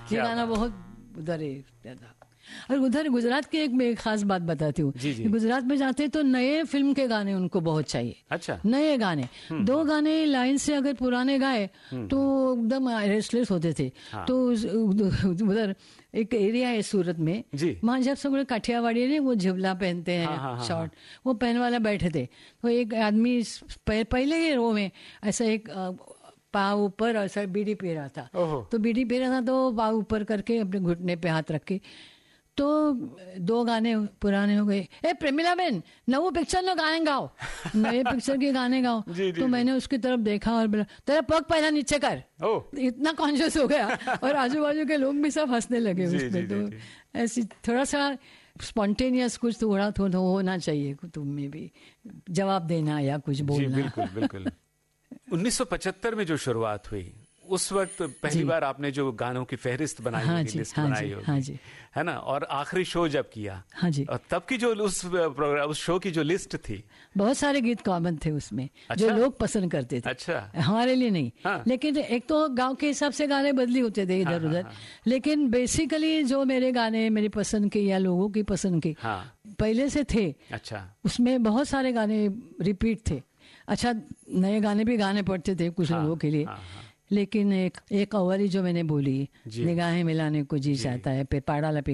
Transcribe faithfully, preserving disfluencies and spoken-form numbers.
ये गाना बहुत उधर है था। और उधर गुजरात की एक मैं एक खास बात बताती हूँ, गुजरात में जाते तो नए फिल्म के गाने उनको बहुत चाहिए। अच्छा। नए गाने, दो गाने लाइन से अगर पुराने गाए तो एकदम रेस्टलेस होते थे। हाँ। तो उधर एक एरिया है सूरत में, वहाँ जब सब काठियावाड़ी ने वो झबला पहनते हैं, हाँ, हाँ, शॉर्ट, हाँ, वो पहन वाला बैठे थे। तो एक आदमी पहले ही रो में ऐसा एक पाँव ऊपर और सर बीड़ी पी रहा था, तो बीड़ी पी रहा था तो पाँव ऊपर करके अपने घुटने पे हाथ रख के, तो दो गाने पुराने हो गए, ए प्रेमिला बेन नवो पिक्चर नो गाने गाओ, नए पिक्चर के गाने गाओ। जी, जी, तो मैंने उसकी तरफ देखा और बोला तेरा पग पहला नीचे कर, इतना कॉन्शियस हो गया। और आजू बाजू के लोग भी सब हंसने लगे उसमें। तो ऐसी थोड़ा सा स्पॉन्टेनियस कुछ थोड़ा थोड़ा होना चाहिए तुम में भी, जवाब देना या कुछ बोलना। बिल्कुल बिल्कुल। उन्नीस सौ पचहत्तर में जो शुरुआत हुई उस वक्त पहली बार आपने जो गानों की फहरिस्त बनाई, हाँ होगी, जी, लिस्ट हाँ बनाई होगी, हाँ जी, है ना, और आखिरी शो जब किया, हाँ जी, और तब की जो उस प्रोग्राम उस शो की जो लिस्ट थी, बहुत सारे गीत कॉमन थे उसमें। अच्छा? जो लोग पसंद करते थे। अच्छा। हमारे लिए नहीं, हाँ। लेकिन एक तो गांव के हिसाब से गाने बदली होते थे इधर उधर, हाँ, हाँ, लेकिन बेसिकली जो मेरे गाने मेरी पसंद के या लोगों की पसंद के, हाँ, पहले से थे। अच्छा। उसमें बहुत सारे गाने रिपीट थे। अच्छा, नए गाने भी गाने पड़ते थे कुछ लोगों के लिए, लेकिन एक एक अवारी जो मैंने बोली, निगाहें मिलाने को जी चाहता है, पे पाड़ा लपे